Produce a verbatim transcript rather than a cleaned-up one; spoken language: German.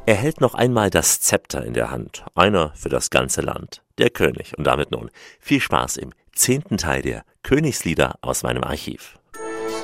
Er hält noch einmal das Zepter in der Hand, einer für das ganze Land, der König. Und damit nun viel Spaß im zehnten Teil der Königslieder aus meinem Archiv.